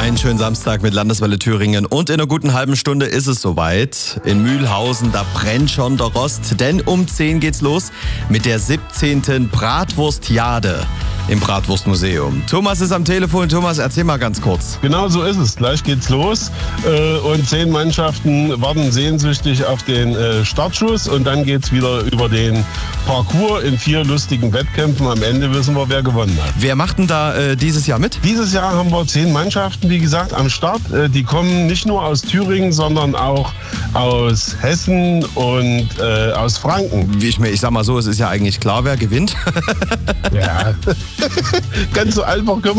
Einen schönen Samstag mit Landeswelle Thüringen und in einer guten halben Stunde ist es soweit. In Mühlhausen, da brennt schon der Rost, denn um 10 geht's los mit der 17. Bratwurstjade im Bratwurstmuseum. Thomas ist am Telefon. Thomas, erzähl mal ganz kurz. Genau so ist es. Gleich geht's los und 10 Mannschaften warten sehnsüchtig auf den Startschuss und dann geht's wieder über den Parcours in 4 lustigen Wettkämpfen. Am Ende wissen wir, wer gewonnen hat. Wer macht denn da dieses Jahr mit? Dieses Jahr haben wir 10 Mannschaften, wie gesagt, am Start. Die kommen nicht nur aus Thüringen, sondern auch aus Hessen und aus Franken. Ich sag mal so, es ist ja eigentlich klar, wer gewinnt. Ja, ganz so einfach können wir